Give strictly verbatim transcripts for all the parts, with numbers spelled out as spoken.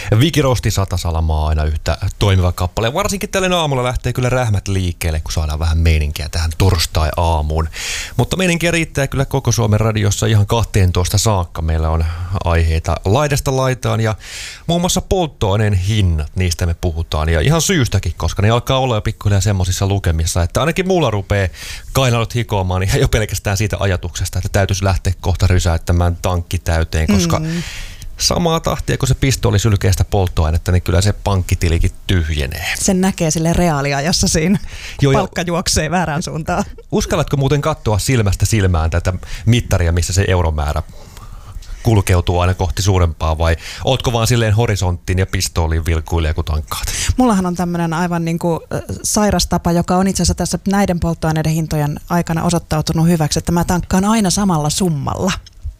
Viki Rosti Satasalamaa aina yhtä toimiva kappale. Varsinkin tälle aamulla lähtee kyllä rähmät liikkeelle, kun saadaan vähän meininkiä tähän torstai-aamuun. Mutta meininkiä riittää kyllä koko Suomen radiossa ihan kahteentoista saakka. Meillä on aiheita laidasta laitaan ja muun muassa polttoaineen hinnat, niistä me puhutaan. Ja ihan syystäkin, koska ne alkaa olla jo pikkuhiljaa semmoisissa lukemissa, että ainakin mulla rupeaa kainalot hikoamaan niin jo pelkästään siitä ajatuksesta, että täytyisi lähteä kohta rysäyttämään tankki täyteen, koska mm. samaa tahtia, kun se pistooli sylkee sitä polttoainetta, niin kyllä se pankkitilikin tyhjenee. Sen näkee sille reaaliajassa siinä. Joo, palkka juoksee väärään suuntaan. Uskallatko muuten katsoa silmästä silmään tätä mittaria, missä se euromäärä kulkeutuu aina kohti suurempaa, vai ootko vaan silleen horisonttiin ja pistooliin vilkuilee, kun tankkaat? Mullahan on tämmöinen aivan niin kuin sairas tapa, joka on itse asiassa tässä näiden polttoaineiden hintojen aikana osoittautunut hyväksi, että mä tankkaan aina samalla summalla.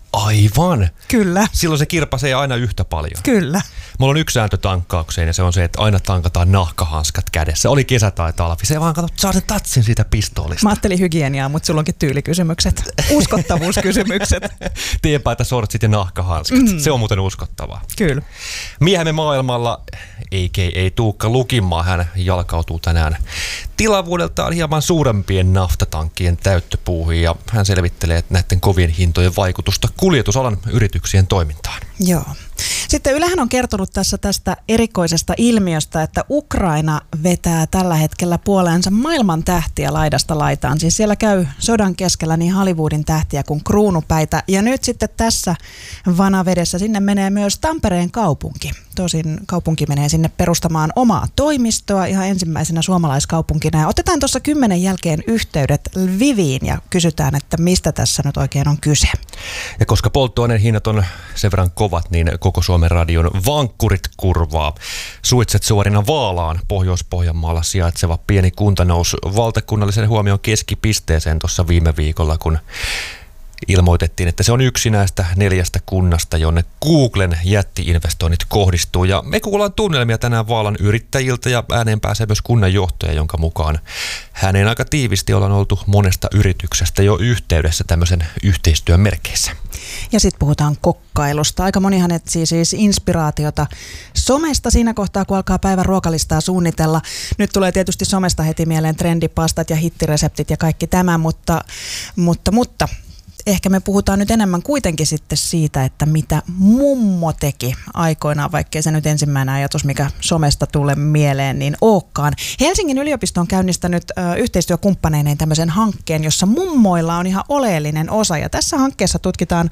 Aivan. Kyllä. Silloin se kirpasee aina yhtä paljon. Kyllä. Mulla on yksi sääntö tankkaukseen ja se on se, että aina tankataan nahkahanskat kädessä. Oli kesä tai talvi. Se vaan katsot, saa sen tatsin siitä pistoolista. Mä ajattelin hygieniaa, mutta sulla onkin tyylikysymykset. Uskottavuuskysymykset. Tienpaita, sortsit ja nahkahanskat. Mm. Se on muuten uskottavaa. Kyllä. Miehemme maailmalla, ei ei Tuukka Lukimaa, hän jalkautuu tänään tilavuudeltaan hieman suurempien naftatankkien täyttöpuuhiin ja hän selvittelee näiden kovien hintojen vaikutusta kuljetusalan yrityksien toimintaan. Joo. Sitten Ylehän on kertonut tässä tästä erikoisesta ilmiöstä, että Ukraina vetää tällä hetkellä puoleensa maailman tähtiä laidasta laitaan. Siis siellä käy sodan keskellä niin Hollywoodin tähtiä kuin kruunupäitä. Ja nyt sitten tässä vanavedessä sinne menee myös Tampereen kaupunki. Tosin kaupunki menee sinne perustamaan omaa toimistoa ihan ensimmäisenä suomalaiskaupunkina. Ja otetaan tuossa kymmenen jälkeen yhteydet Lviviin ja kysytään, että mistä tässä nyt oikein on kyse. Ja koska polttoaineen hinnat on sen verran kovat, niin koko Suomen radion vankkurit kurvaa. Suitset suorina Vaalaan, Pohjois-Pohjanmaalla sijaitseva pieni kunta nousi valtakunnallisen huomion keskipisteeseen tuossa viime viikolla, kun ilmoitettiin, että se on yksi näistä neljästä kunnasta, jonne Googlen jätti-investoinnit kohdistuu. Ja me kuullaan tunnelmia tänään Vaalan yrittäjiltä ja ääneen pääsee myös kunnanjohtaja, jonka mukaan häneen aika tiivisti ollaan oltu monesta yrityksestä jo yhteydessä tämmöisen yhteistyön merkeissä. Ja sitten puhutaan kokkailusta. Aika monihan etsii siis inspiraatiota somesta siinä kohtaa, kun alkaa päivän ruokalistaa suunnitella. Nyt tulee tietysti somesta heti mieleen trendipastat ja hittireseptit ja kaikki tämä, mutta, mutta, mutta ehkä me puhutaan nyt enemmän kuitenkin sitten siitä, että mitä mummo teki aikoinaan, vaikkei se nyt ensimmäinen ajatus, mikä somesta tulee mieleen, niin olekaan. Helsingin yliopisto on käynnistänyt ö, yhteistyökumppaneineen tämmöisen hankkeen, jossa mummoilla on ihan oleellinen osa. Ja tässä hankkeessa tutkitaan